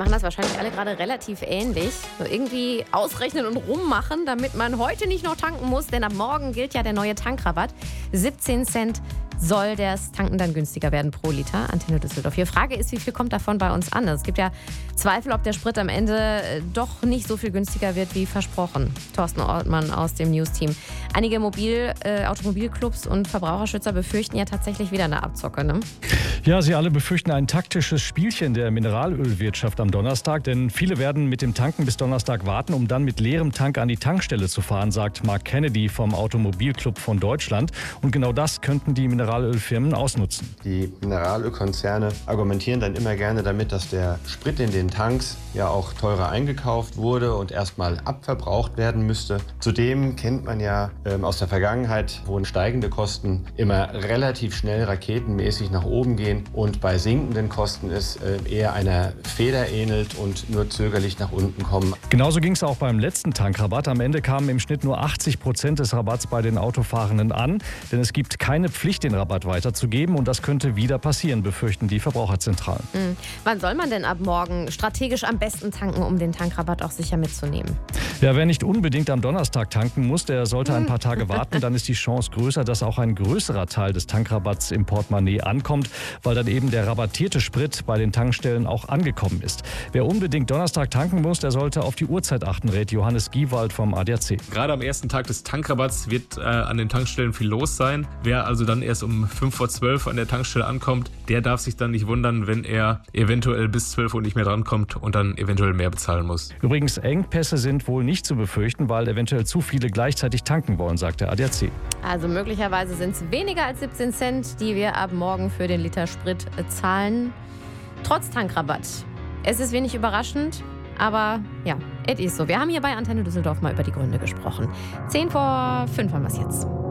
machen das wahrscheinlich alle gerade relativ ähnlich. So irgendwie ausrechnen und rummachen, damit man heute nicht noch tanken muss. Denn ab morgen gilt ja der neue Tankrabatt. 17 Cent soll das Tanken dann günstiger werden pro Liter. Antenne Düsseldorf. Die Frage ist, wie viel kommt davon bei uns an? Es gibt ja Zweifel, ob der Sprit am Ende doch nicht so viel günstiger wird wie versprochen. Thorsten Ortmann aus dem News-Team. Einige Automobilclubs und Verbraucherschützer befürchten ja tatsächlich wieder eine Abzocke, ne? Ja, sie alle befürchten ein taktisches Spielchen der Mineralölwirtschaft am Donnerstag. Denn viele werden mit dem Tanken bis Donnerstag warten, um dann mit leerem Tank an die Tankstelle zu fahren, sagt Mark Kennedy vom Automobilclub von Deutschland. Und genau das könnten die Mineralölfirmen ausnutzen. Die Mineralölkonzerne argumentieren dann immer gerne damit, dass der Sprit in den Tanks ja auch teurer eingekauft wurde und erstmal abverbraucht werden müsste. Zudem kennt man ja aus der Vergangenheit, wo steigende Kosten immer relativ schnell raketenmäßig nach oben gehen und bei sinkenden Kosten es eher einer Feder ähnelt und nur zögerlich nach unten kommen. Genauso ging es auch beim letzten Tankrabatt. Am Ende kamen im Schnitt nur 80% des Rabatts bei den Autofahrenden an. Denn es gibt keine Pflicht, den Rabatt weiterzugeben. Und das könnte wieder passieren, befürchten die Verbraucherzentralen. Wann soll man denn ab morgen strategisch am besten tanken, um den Tankrabatt auch sicher mitzunehmen? Ja, wer nicht unbedingt am Donnerstag tanken muss, der sollte ein paar Tage warten. Dann ist die Chance größer, dass auch ein größerer Teil des Tankrabatts im Portemonnaie ankommt, weil dann eben der rabattierte Sprit bei den Tankstellen auch angekommen ist. Wer unbedingt Donnerstag tanken muss, der sollte auf die Uhrzeit achten, rät Johannes Giewald vom ADAC. Gerade am ersten Tag des Tankrabatts wird an den Tankstellen viel los sein. Wer also dann erst um 11:05 an der Tankstelle ankommt, der darf sich dann nicht wundern, wenn er eventuell bis 12 Uhr nicht mehr drankommt und dann eventuell mehr bezahlen muss. Übrigens, Engpässe sind wohl nicht zu befürchten, weil eventuell zu viele gleichzeitig tanken wollen, sagt der ADAC. Also möglicherweise sind es weniger als 17 Cent, die wir ab morgen für den Liter Sprit zahlen. Trotz Tankrabatt. Es ist wenig überraschend, aber ja, es ist so. Wir haben hier bei Antenne Düsseldorf mal über die Gründe gesprochen. 5:10 haben wir es jetzt.